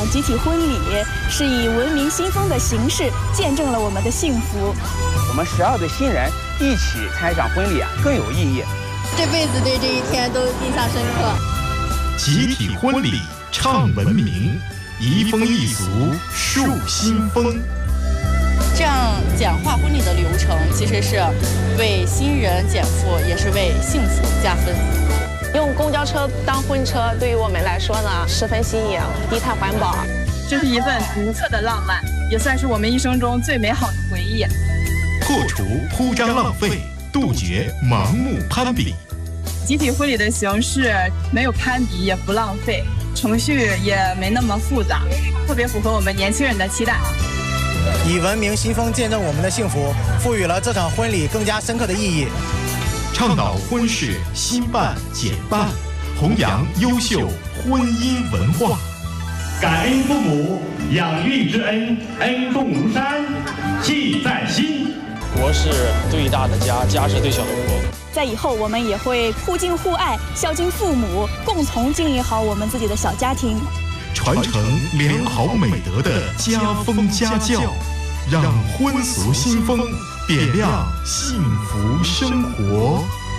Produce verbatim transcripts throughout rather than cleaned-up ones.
场集体婚礼，是以文明新风的形式见证了我们的幸福。 我们十二对新人一起参加一场婚礼啊，更有意义。 这辈子对这一天都印象深刻。 集体婚礼唱文明，移风易俗树新风。 这样简化婚礼的流程，其实是为新人减负，也是为幸福加分。 用公交车当婚车，对于我们来说呢，十分新颖，低碳环保。 这是一份独特的浪漫，也算是我们一生中最美好的回忆。 破除铺张浪费，杜绝盲目攀比。 集体婚礼的形式没有攀比，也不浪费，程序也没那么复杂，特别符合我们年轻人的期待。 以文明新风见证我们的幸福，赋予了这场婚礼更加深刻的意义。 倡导婚事新办简办，弘扬优秀婚姻文化。 感恩父母养育之恩，恩重如山，记在心。 国是对大的家，家是对小的国。 在以后，我们也会互敬互爱，孝敬父母，共同经营好我们自己的小家庭， 传承良好美德的家风家教，让婚俗新风点亮幸福生活。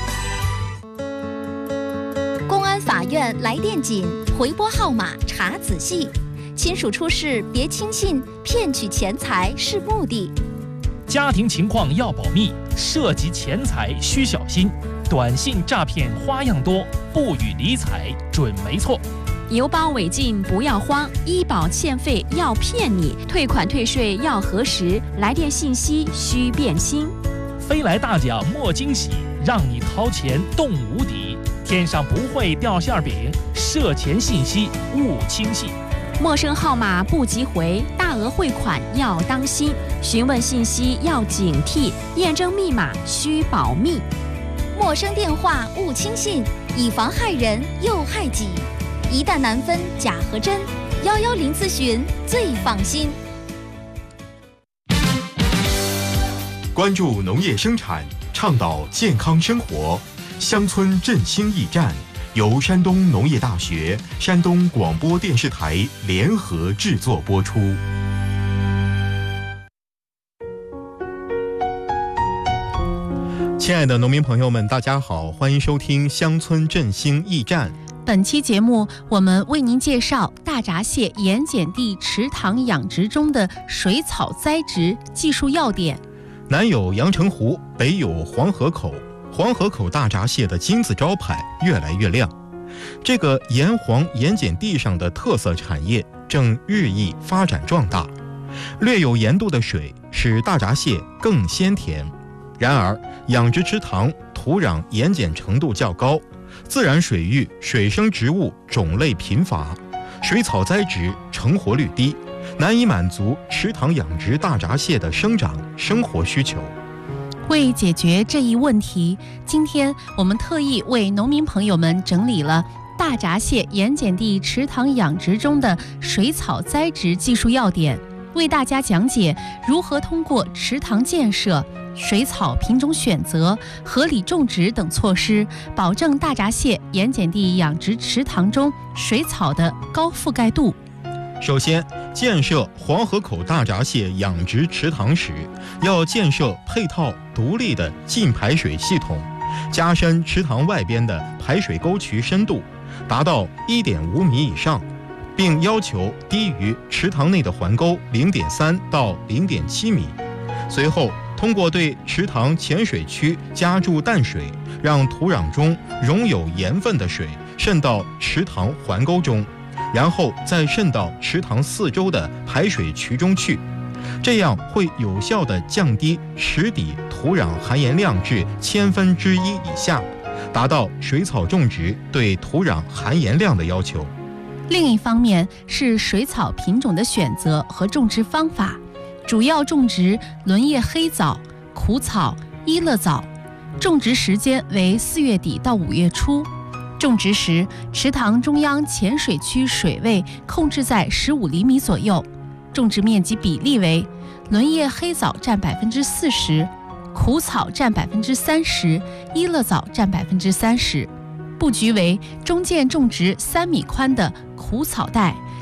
公安法院来电紧，回拨号码查仔细。亲属出事别轻信，骗取钱财是目的。 家庭情况要保密，涉及钱财需小心。短信诈骗花样多，不予理睬准没错。 邮包违禁不要慌，医保欠费要骗你，退款退税要核实，来电信息需辨清。 飞来大奖莫惊喜，让你掏钱动无底。天上不会掉馅饼，涉钱信息勿轻信。 陌生号码不急回，大额汇款要当心，询问信息要警惕，验证密码需保密。 陌生电话勿轻信，以防害人又害己。一旦难分假和真，幺幺零咨询最放心。 关注农业生产，倡导健康生活，乡村振兴驿站由山东农业大学、山东广播电视台联合制作播出。亲爱的农民朋友们，大家好，欢迎收听乡村振兴驿站。 本期节目，我们为您介绍大闸蟹盐碱地池塘养殖中的水草栽植技术要点。 南有阳澄湖，北有黄河口，黄河口大闸蟹的金字招牌越来越亮。这个盐黄盐碱地上的特色产业正日益发展壮大。略有盐度的水使大闸蟹更鲜甜。然而，养殖池塘土壤盐碱程度较高，自然水域水生植物种类贫乏，水草栽植成活率低，难以满足池塘养殖大闸蟹的生长生活需求。 为解决这一问题，今天我们特意为农民朋友们整理了大闸蟹盐碱地池塘养殖中的水草栽植技术要点，为大家讲解如何通过池塘建设、水草品种选择、合理种植等措施，保证大闸蟹盐碱地养殖池塘中水草的高覆盖度。 首先，建设黄河口大闸蟹养殖池塘时，要建设配套独立的净排水系统，加深池塘外边的排水沟渠深度，达到 一点五米以上，并要求低于池塘内的环沟 零点三到零点七米。随后，通过对池塘浅水区加注淡水，让土壤中溶有盐分的水渗到池塘环沟中，然后再渗到池塘四周的排水渠中去，这样会有效地降低池底土壤含盐量至千分之一以下，达到水草种植对土壤含盐量的要求。 另一方面是水草品种的选择和种植方法，主要种植轮叶黑枣、苦草、伊乐枣，种植时间为四月底到五月初。种植时，池塘中央浅水区水位控制在十五厘米左右，种植面积比例为轮叶黑枣占百分之四十，苦草占百分之三十，伊乐枣占百分之三十。布局为中间种植三米宽的苦草带，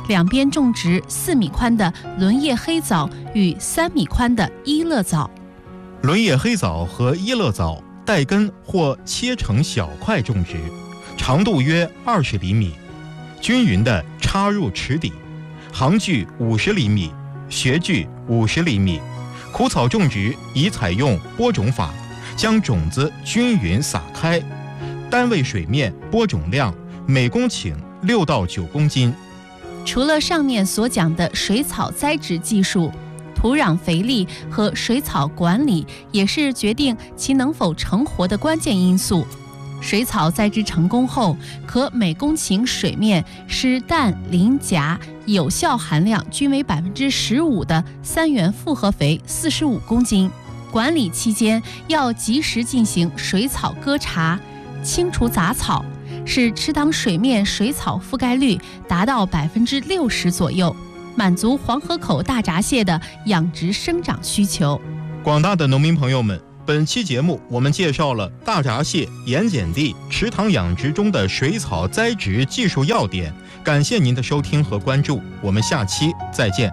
两边种植四米宽的轮叶黑枣与三米宽的伊乐枣。 轮叶黑枣和伊乐枣带根或切成小块种植，长度约二十厘米，均匀地插入池底，行距五十厘米，学距五十厘米。苦草种植宜采用播种法，将种子均匀撒开，单位水面播种量每公顷六到九公斤。 除了上面所讲的水草栽植技术，土壤肥力和水草管理也是决定其能否成活的关键因素。水草栽植成功后，可每公顷水面施氮、磷、钾有效含量均为百分之十五的三元复合肥四十五公斤。管理期间要及时进行水草割查，清除杂草，使池塘水面水草覆盖率达到百分之六十左右，满足黄河口大闸蟹的养殖生长需求。 广大的农民朋友们，本期节目我们介绍了大闸蟹盐碱地池塘养殖中的水草栽植技术要点。感谢您的收听和关注，我们下期再见。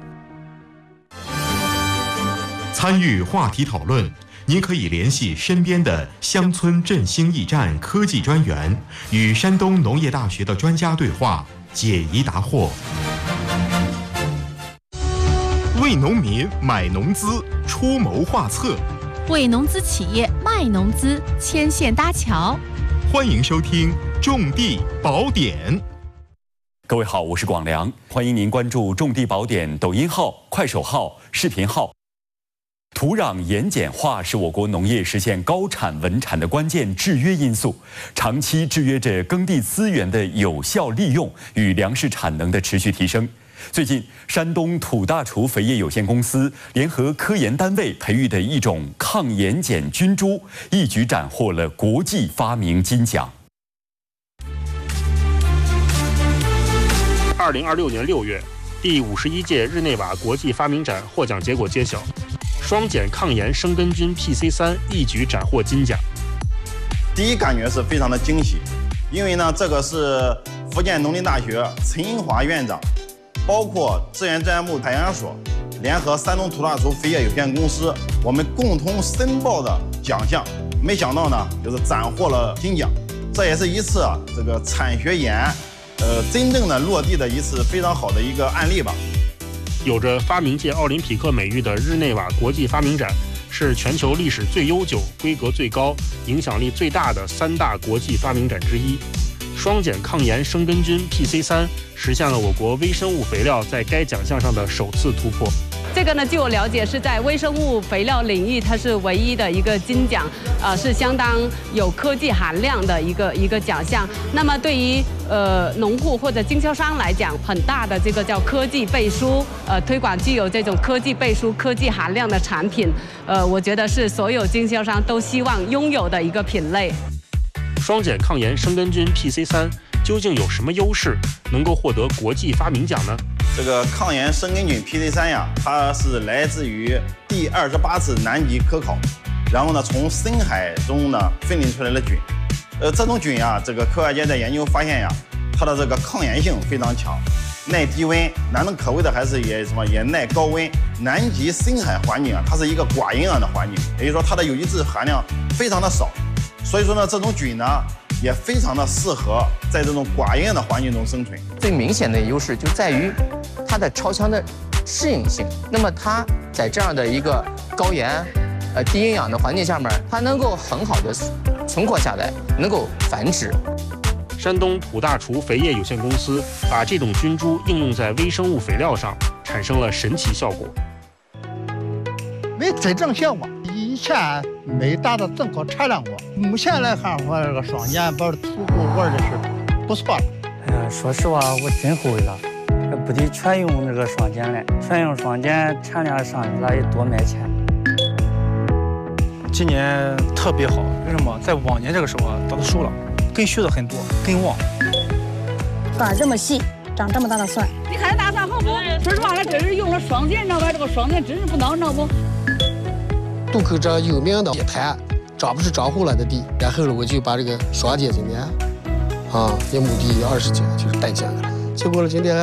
参与话题讨论，您可以联系身边的乡村振兴驿站科技专员，与山东农业大学的专家对话，解疑答惑。为农民买农资，出谋划策； 为农资企业卖农资，牵线搭桥。 欢迎收听《种地宝典》。 各位好，我是广良，欢迎您关注《种地宝典》抖音号、快手号、视频号。土壤盐碱化是我国农业实现高产稳产的关键制约因素，长期制约着耕地资源的有效利用与粮食产能的持续提升。最近，山东土大厨肥业有限公司联合科研单位培育的一种抗盐碱菌株，一举斩获了国际发明金奖。 二零二六年六月，第五十一届日内瓦国际发明展获奖结果揭晓，双碱抗盐生根菌 P C 三 一举斩获金奖。 第一感觉是非常的惊喜，因为呢，这个是福建农林大学陈英华院长，包括资源自然部海洋所联合山东土大厨肥业有限公司，我们共同申报的奖项。没想到呢，就是斩获了金奖，这也是一次啊这个产学研，呃，真正的落地的一次非常好的一个案例吧。 有着发明界奥林匹克美誉的日内瓦国际发明展，是全球历史最悠久、规格最高、影响力最大的三大国际发明展之一。双碱抗盐生根菌 P C 三 实现了我国微生物肥料在该奖项上的首次突破。 这个呢，据我了解，是在微生物肥料领域，它是唯一的一个金奖，呃，是相当有科技含量的一个一个奖项。那么对于呃农户或者经销商来讲，很大的这个叫科技背书，呃，推广具有这种科技背书、科技含量的产品，呃，我觉得是所有经销商都希望拥有的一个品类。 双碱抗盐生根菌 P C 三 究竟有什么优势，能够获得国际发明奖呢？ 这个抗盐生根菌 P C 三 呀，它是来自于第二十八次南极科考，然后呢，从深海中呢分离出来的菌。呃，这种菌呀，这个科学家在研究发现呀，它的这个抗盐性非常强，耐低温，难能可贵的还是也什么也耐高温。南极深海环境啊，它是一个寡营养的环境，也就是说它的有机质含量非常的少，所以说呢，这种菌呢也非常的适合在这种寡营养的环境中生存。 最明显的优势就在于它的超强的适应性。那么它在这样的一个高盐、呃低营养的环境下面，它能够很好的存活下来，能够繁殖。 山东土大厨肥业有限公司把这种菌株应用在微生物肥料上，产生了神奇效果。 没真正效果，以前没达到正确产量过。目前来看，我这个双碱把土谷玩的是不错了。 哎呀，说实话，我真后悔了，这不得全用那个双碱了，全用双碱，产量上去了也多卖钱。 今年特别好，为什么？在往年这个时候啊，它都熟了，根续的很多，根旺。 杆这么细，长这么大的蒜。 你看大蒜好不？说实话，它真是用了双碱，你知道吧？这个双碱真是不孬，你知道不？ 杜克这有名的一盘抓不是抓糊了的地，然后呢，我就把这个双碱今年啊，也亩地二十斤，就是带碱的。结果呢，今天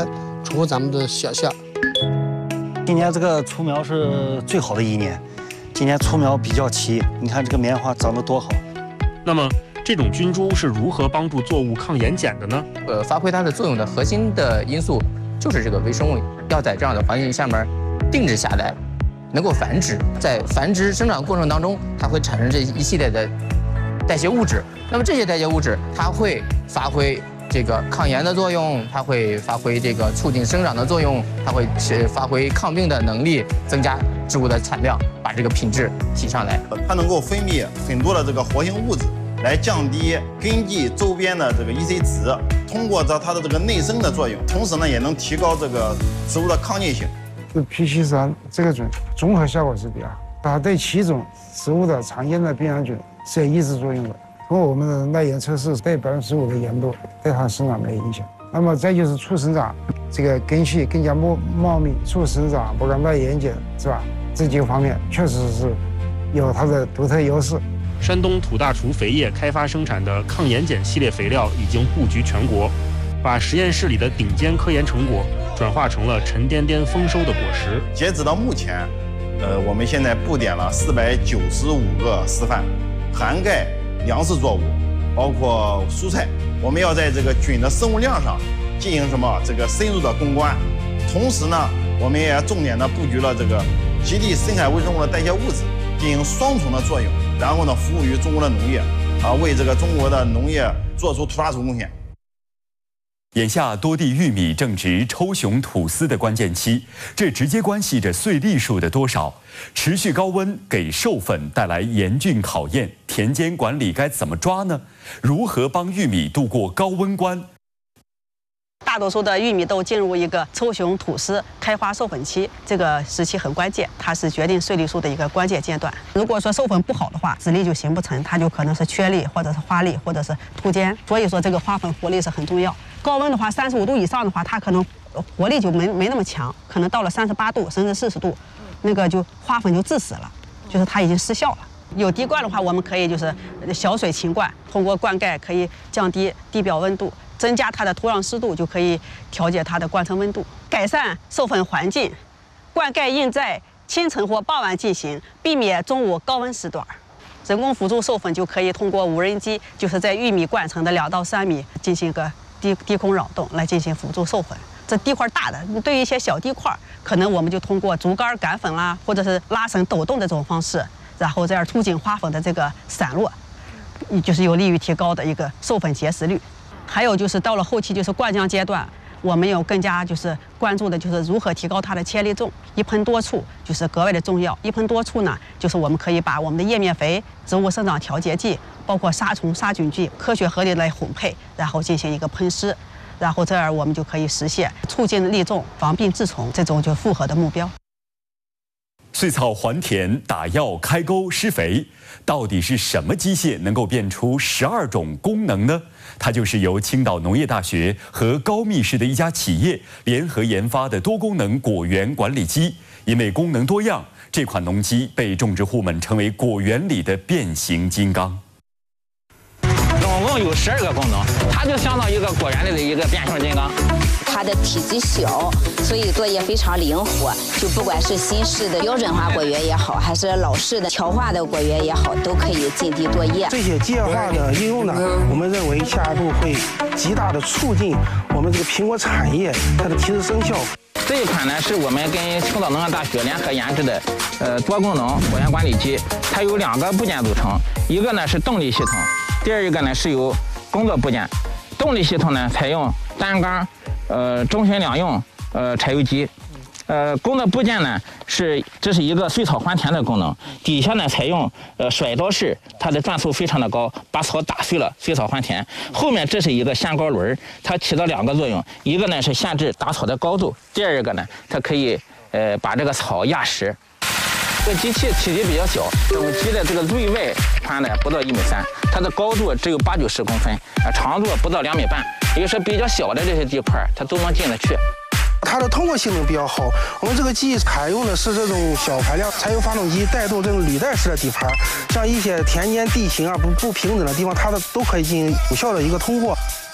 出乎咱们的想象。 今年这个雏苗是最好的一年，今年雏苗比较齐，你看这个棉花长得多好。 那么这种菌株是如何帮助作物抗盐碱的呢？ 呃，发挥它的作用的核心的因素就是这个微生物要在这样的环境下面定制下来，能够繁殖。在繁殖生长过程当中，它会产生这一系列的代谢物质。那么这些代谢物质，它会发挥这个抗盐的作用，它会发挥这个促进生长的作用，它会发挥抗病的能力，增加植物的产量，把这个品质提上来。 它能够分泌很多的这个活性物质，来降低根系周边的这个 E C 值，通过着它的这个内生的作用，同时呢也能提高这个植物的抗逆性。 这 P C 三这个菌综合效果是比较好，它对七种植物的常见的病原菌是有抑制作用的。通过我们的耐盐测试，对百分之十五的盐度对它生长没有影响。那么再就是促生长，这个根系更加茂茂密，促生长，不敢耐盐碱，是吧？这几个方面确实是有它的独特优势。 山东土大厨肥业开发生产的抗盐碱系列肥料已经布局全国，把实验室里的顶尖科研成果转化成了沉甸甸丰收的果实。 截止到目前，呃，我们现在布点了四百九十五个示范，涵盖粮食作物，包括蔬菜。我们要在这个菌的生物量上进行什么这个深入的攻关，同时呢，我们也重点的布局了这个极地深海微生物的代谢物质，进行双重的作用，然后呢，服务于中国的农业，啊，为这个中国的农业做出突发贡献。 眼下多地玉米正值抽熊吐丝的关键期，这直接关系着穗粒数的多少。持续高温给授粉带来严峻考验，田间管理该怎么抓呢？如何帮玉米度过高温关？ 大多数的玉米都进入一个抽熊吐丝、开花授粉期，这个时期很关键，它是决定穗粒数的一个关键阶段。如果说授粉不好的话，籽粒就形不成，它就可能是缺粒，或者是花粒，或者是秃尖。所以说这个花粉活力是很重要。高温的话，三十五度以上的话，它可能活力就没没那么强，可能到了三十八度甚至四十度，那个就花粉就致死了，就是它已经失效了。有滴灌的话，我们可以就是小水勤灌，通过灌溉可以降低地表温度。增加它的土壤湿度，就可以调节它的灌层温度，改善授粉环境。灌溉应在清晨或傍晚进行，避免中午高温时段。人工辅助授粉就可以通过无人机，就是在玉米灌层的两到三米进行一个低低空扰动来进行辅助授粉。这地块大的，对于一些小地块，可能我们就通过竹竿赶粉啦，或者是拉绳抖动的这种方式，然后这样促进花粉的这个散落，就是有利于提高的一个授粉结实率。还有就是到了后期，就是灌浆阶段，我们有更加就是关注的就是如何提高它的切粒重，一盆多处就是格外的重要。一盆多处呢，就是我们可以把我们的叶面肥、植物生长调节剂，包括杀虫杀菌剂，科学合理来混配，然后进行一个喷施，然后这样我们就可以实现促进粒重、防病治虫这种就复合的目标。 穗草还田、打药、开沟、施肥，到底是什么机械能够变出十二种功能呢？它就是由青岛农业大学和高密市的一家企业联合研发的多功能果园管理机。因为功能多样，这款农机被种植户们称为果园里的变形金刚。 总共有十二个功能，它就相当于一个果园里的一个变形金刚。 它的体积小，所以作业非常灵活。就不管是新式的标准化果园也好，还是老式的条化的果园也好，都可以进地作业。 这些机械化的应用呢，我们认为下一步会极大的促进我们这个苹果产业它的提质生效。 这一款呢是我们跟青岛农业大学联合研制的，呃多功能果园管理机，它由两个部件组成，一个呢是动力系统，第二一个呢是由工作部件。动力系统呢采用单缸。呃，中巡两用，呃，柴油机，呃，工作部件呢是这是一个穗草还田的功能，底下呢采用呃甩刀式，它的转速非常的高，把草打碎了，穗草还田。后面这是一个限高轮，它起到两个作用，一个呢是限制打草的高度，第二个呢它可以呃把这个草压实。这个机器体积比较小，整机的这个内外宽呢不到一米三，它的高度只有八九十公分，啊，长度不到两米半，也就是比较小的这些地块，它都能进得去。 它的通过性能比较好，我们这个机采用的是这种小排量柴油发动机带动这种履带式的底盘，像一些田间地形啊不不平整的地方，它的都可以进行有效的一个通过。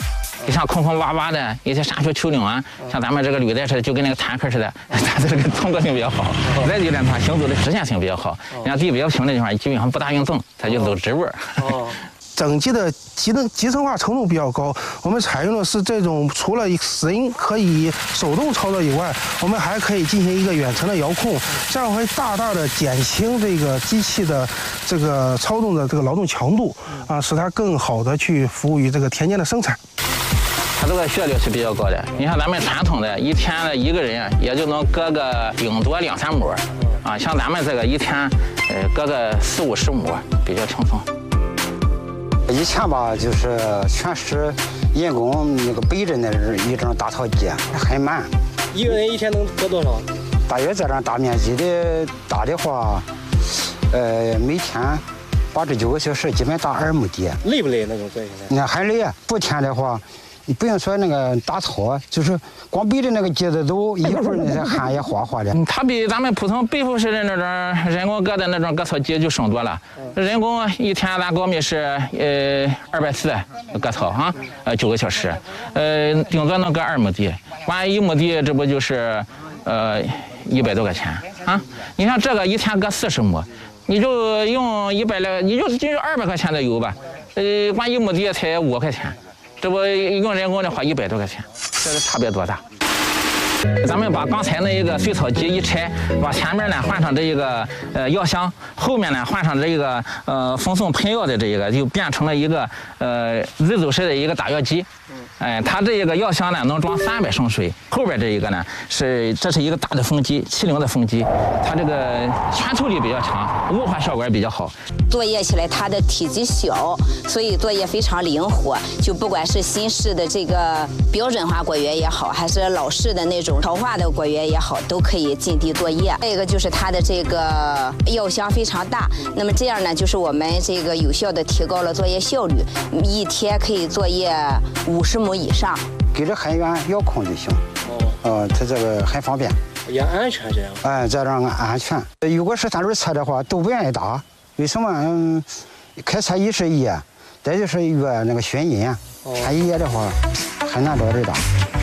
就像空空洼洼的一些山丘丘陵啊，像咱们这个履带似的，就跟那个坦克似的，它这个通过性比较好。再一点，它行走的直线性比较好。你看地比较平的地方，基本上不大用蹬，它就走直位。 整机的集能集成化程度比较高，我们采用的是这种除了人可以手动操作以外，我们还可以进行一个远程的遥控，这样会大大的减轻这个机器的这个操纵的这个劳动强度，啊，使它更好的去服务于这个田间的生产。 它这个效率是比较高的。你像咱们传统的，一天的一个人也就能割个顶多两三亩，啊，像咱们这个一天，呃，割个四五十亩比较轻松。 以前吧，就是全是人工那个背着那一种大槽机，很慢。 一个人一天能割多少？ 大约这样大面积的大的话，呃，每天八至九个小时，基本打二亩地。 累不累那种割下来？ 那还累。不天的话，你不用说那个打草，就是光背着那个机子走，一会儿那些汗也哗哗的。 它比咱们普通背负式的那种人工割的那种割草机就省多了。人工一天咱高米是呃二百四割草啊，呃九个小时，呃顶多能割二亩地，完一亩地这不就是呃一百多块钱啊？你像这个一天割四十亩，你就用一百来，你就就二百块钱的油吧，呃完一亩地才五块钱。这不用人工的话一百多块钱，这个差别多大？咱们把刚才那一个碎草机一拆，把前面呢换上这一个呃药箱，后面呢换上这一个呃风送喷药的这一个，就变成了一个呃自走式的一个打药机。哎，它这一个药箱呢能装三百升水，后边这一个呢是这是一个大的风机，七零的风机，它这个穿透力比较强，雾化效果也比较好。 作业起来它的体积小，所以作业非常灵活。就不管是新式的这个标准化果园也好，还是老式的那种潮化的果园也好，都可以进地作业。再一个就是它的这个药箱非常大，那么这样呢，就是我们这个有效的提高了作业效率，一天可以作业五十亩以上。 给着很远遥控就行。哦，呃，它这个很方便， 也安全这样。 哎，这样安全。如果是三轮车的话，都不愿意打。为什么？嗯，开车一是一，再就是越那个熏阴，穿衣的话很难找人打。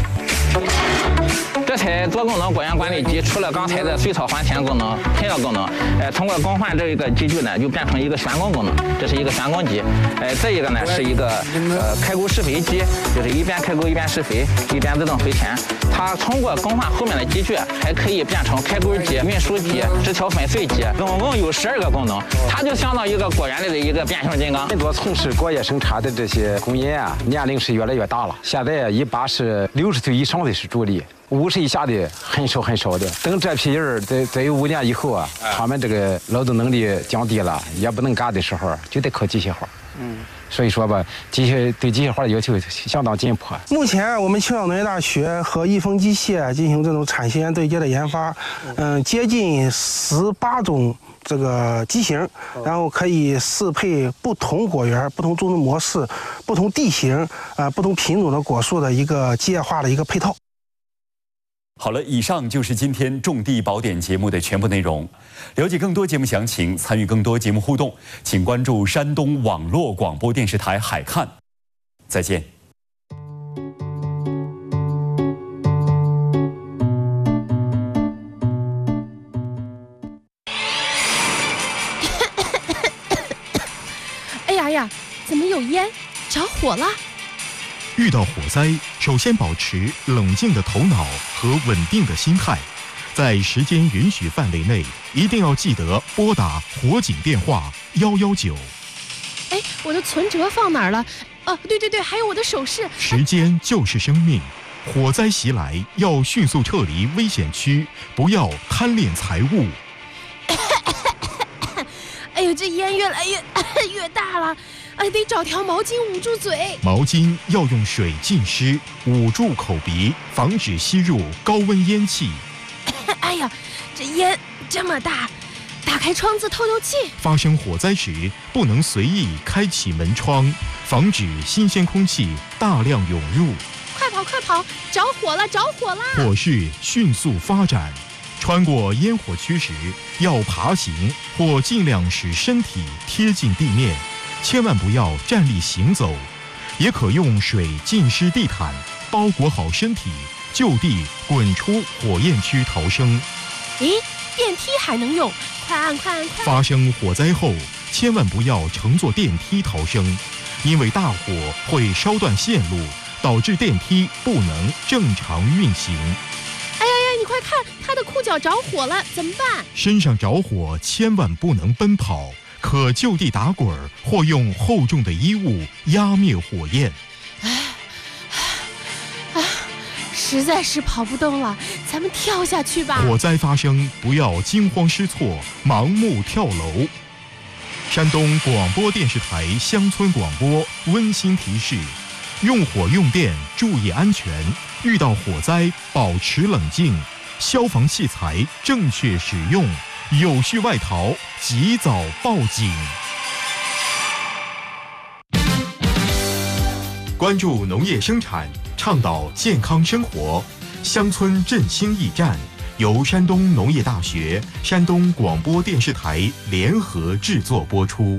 这台多功能果园管理机除了刚才的碎草还田功能、喷药功能，呃，通过更换这一个机具呢，就变成一个旋耕功能。这是一个旋耕机，呃，这一个呢是一个呃开沟施肥机，就是一边开沟一边施肥，一边自动回填。它通过更换后面的机具，还可以变成开沟机、运输机、枝条粉碎机，总共有十二个功能。它就相当于一个果园里的一个变形金刚。 很多从事果业生产的这些工人啊，年龄是越来越大了，现在一般是六十岁以上的是主力。五十以下的很少很少的，等这批人再再有五年以后啊，他们这个劳动能力降低了，也不能干的时候，就得靠机械化。嗯，所以说吧，机械对机械化的要求相当紧迫。 目前我们青岛农业大学和益丰机械进行这种产线对接的研发，嗯，接近十八种这个机型，然后可以适配不同果园、不同种植模式、不同地形啊、不同品种的果树的一个机械化的一个配套。 好了，以上就是今天种地宝典节目的全部内容。了解更多节目详情，参与更多节目互动，请关注山东网络广播电视台海看。再见。 哎呀呀，怎么有烟？着火了！ 遇到火灾，首先保持冷静的头脑和稳定的心态，在时间允许范围内，一定要记得拨打火警电话幺幺九。 哎，我的存折放哪儿了？哦、啊，对对对，还有我的首饰。 时间就是生命，火灾袭来要迅速撤离危险区，不要贪恋财物。 哎呦，这烟越来越越大了。哎，得找条毛巾捂住嘴。 毛巾要用水浸湿，捂住口鼻，防止吸入高温烟气。 哎呀，这烟这么大，打开窗子透透气。 发生火灾时，不能随意开启门窗，防止新鲜空气大量涌入。 快跑快跑，着火了着火了！ 火势迅速发展，穿过烟火区时，要爬行或尽量使身体贴近地面。千万不要站立行走， 也可用水浸湿地毯，包裹好身体，就地滚出火焰区逃生。 咦，电梯还能用？快按快按快！ 发生火灾后，千万不要乘坐电梯逃生，因为大火会烧断线路，导致电梯不能正常运行。 哎呀呀，你快看，他的裤脚着火了，怎么办？ 身上着火千万不能奔跑，可就地打滚或用厚重的衣物压灭火焰。 实在是跑不动了，咱们跳下去吧。 火灾发生，不要惊慌失措，盲目跳楼。山东广播电视台乡村广播温馨提示：用火用电注意安全，遇到火灾保持冷静，消防器材正确使用，有序外逃及早报警。关注农业生产，倡导健康生活，乡村振兴驿站由山东农业大学、山东广播电视台联合制作播出。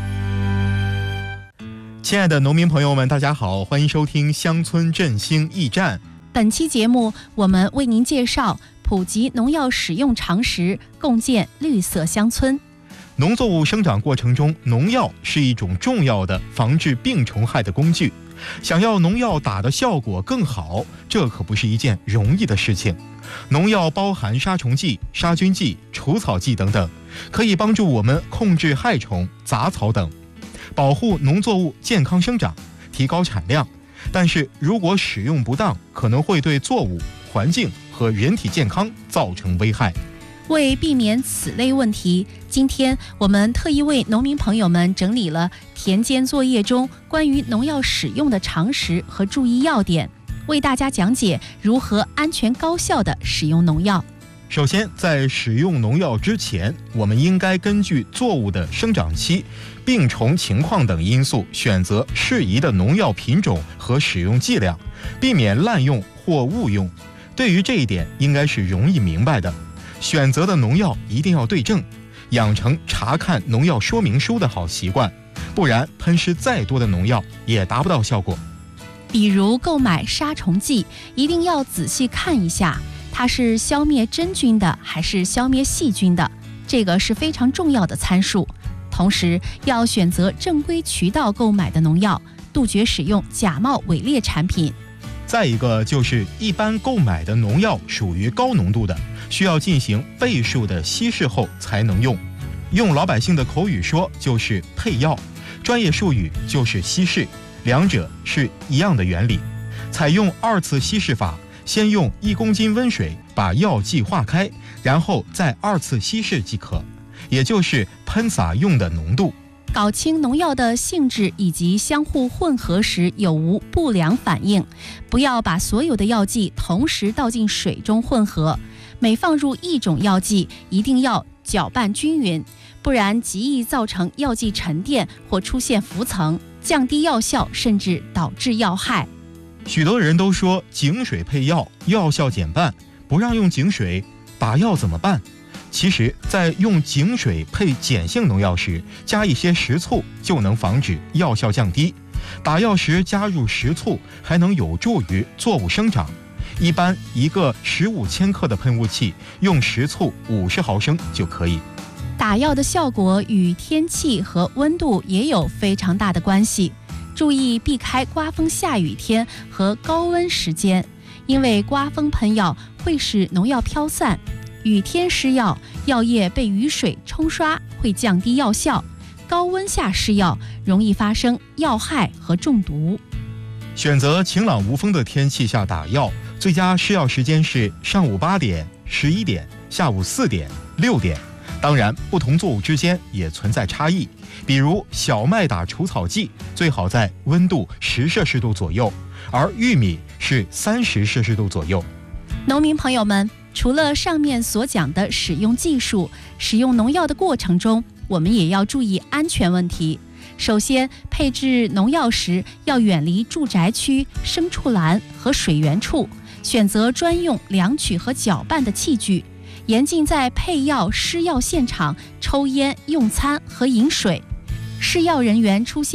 亲爱的农民朋友们，大家好，欢迎收听乡村振兴驿站。 本期节目，我们为您介绍普及农药使用常识，共建绿色乡村。 农作物生长过程中，农药是一种重要的防治病虫害的工具。想要农药打的效果更好，这可不是一件容易的事情。农药包含杀虫剂、杀菌剂、除草剂等等，可以帮助我们控制害虫、杂草等，保护农作物健康生长，提高产量。但是如果使用不当，可能会对作物、环境和人体健康造成危害。 为避免此类问题，今天我们特意为农民朋友们整理了田间作业中关于农药使用的常识和注意要点，为大家讲解如何安全高效地使用农药。 首先，在使用农药之前，我们应该根据作物的生长期、病虫情况等因素，选择适宜的农药品种和使用剂量，避免滥用或误用。对于这一点，应该是容易明白的。选择的农药一定要对症，养成查看农药说明书的好习惯，不然喷施再多的农药也达不到效果。 比如购买杀虫剂，一定要仔细看一下，它是消灭真菌的还是消灭细菌的，这个是非常重要的参数。同时要选择正规渠道购买的农药，杜绝使用假冒伪劣产品。 再一个就是一般购买的农药属于高浓度的，需要进行倍数的稀释后才能用。用老百姓的口语说就是配药，专业术语就是稀释，两者是一样的原理。采用二次稀释法，先用一公斤温水把药剂化开，然后再二次稀释即可，也就是喷洒用的浓度。 搞清农药的性质以及相互混合时有无不良反应，不要把所有的药剂同时倒进水中混合。每放入一种药剂，一定要搅拌均匀，不然极易造成药剂沉淀或出现浮层，降低药效，甚至导致药害。 许多人都说井水配药，药效减半，不让用井水，打药怎么办？其实，在用井水配碱性农药时，加一些食醋就能防止药效降低。打药时加入食醋，还能有助于作物生长。一般一个十五千克的喷雾器，用食醋五十毫升就可以。 打药的效果与天气和温度也有非常大的关系，注意避开刮风下雨天和高温时间，因为刮风喷药会使农药飘散。雨天施药，药液被雨水冲刷会降低药效；高温下施药，容易发生药害和中毒。 选择晴朗无风的天气下打药，最佳施药时间是上午八点、十一点、下午四点、六点。当然，不同作物之间也存在差异，比如小麦打除草剂，最好在温度十摄氏度左右，而玉米是三十摄氏度左右。 农民朋友们，除了上面所讲的使用技术，使用农药的过程中，我们也要注意安全问题。首先，配置农药时要远离住宅区、牲畜栏和水源处，选择专用量取和搅拌的器具，严禁在配药施药现场抽烟、用餐和饮水。施药人员出现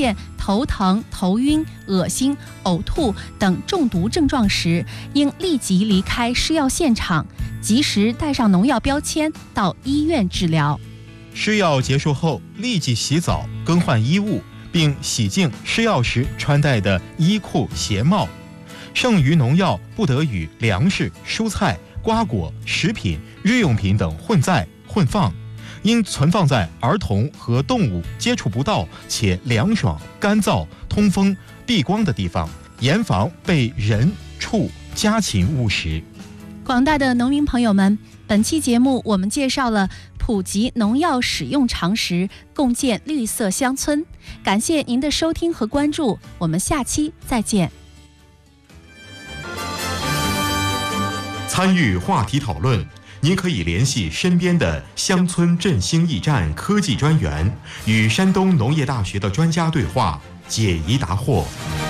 头疼、头晕、恶心、呕吐等中毒症状时，应立即离开施药现场，及时带上农药标签到医院治疗。 施药结束后，立即洗澡、更换衣物，并洗净施药时穿戴的衣裤、鞋帽。剩余农药不得与粮食、蔬菜、瓜果、食品、日用品等混在混放，应存放在儿童和动物接触不到且凉爽、干燥、通风、避光的地方，严防被人、畜、家禽误食。 广大的农民朋友们，本期节目我们介绍了普及农药使用常识，共建绿色乡村。感谢您的收听和关注，我们下期再见。 参与话题讨论，您可以联系身边的乡村振兴驿站科技专员，与山东农业大学的专家对话，解疑答惑。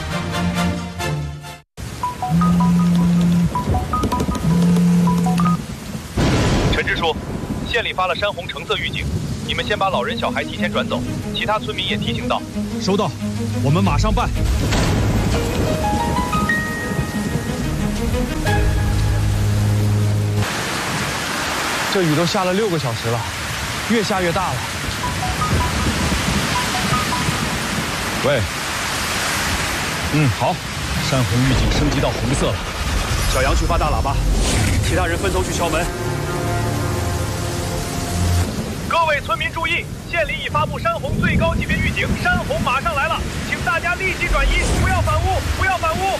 陈支书，县里发了山洪橙色预警，你们先把老人小孩提前转走，其他村民也提醒到。 收到，我们马上办。这雨都下了六个小时了，越下越大了。喂，嗯，好，山洪预警升级到红色了。小杨去发大喇叭，其他人分头去敲门。 各位村民注意，县里已发布山洪最高级别预警，山洪马上来了，请大家立即转移，不要反屋，不要反屋。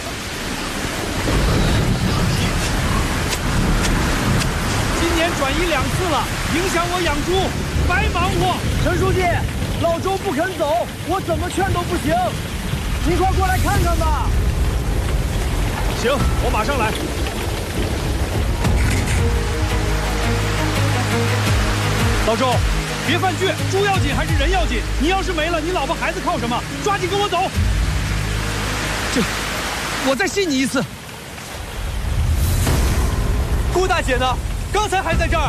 今年转移两次了，影响我养猪，白忙活。 陈书记，老周不肯走，我怎么劝都不行，您快过来看看吧。 行，我马上来。老周，别犯倔，猪要紧还是人要紧？你要是没了，你老婆孩子靠什么？抓紧跟我走。这，我再信你一次。顾大姐呢？刚才还在这儿。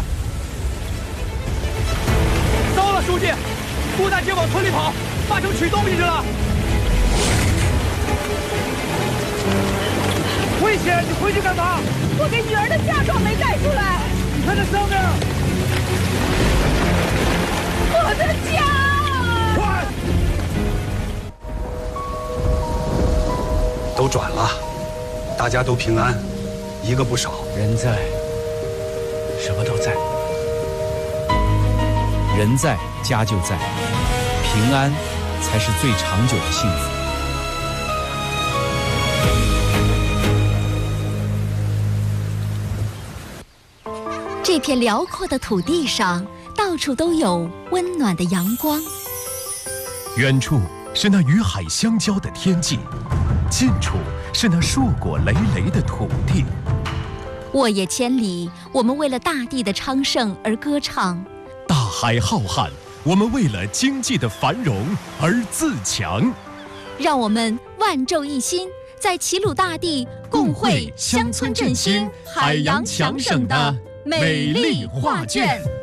糟了，书记，顾大姐往村里跑，八成取东西去了。危险！你回去干嘛？ 我给女儿的嫁妆没带出来。 你看这上面。 我的家！ 快！都转了，大家都平安，一个不少。 人在，什么都在。人在，家就在，平安才是最长久的幸福。 这片辽阔的土地上，到处都有温暖的阳光。 远处是那与海相交的天际，近处是那硕果累累的土地。 沃野千里，我们为了大地的昌盛而歌唱； 大海浩瀚，我们为了经济的繁荣而自强。 让我们万众一心，在齐鲁大地共绘乡村振兴、海洋强省的美丽画卷。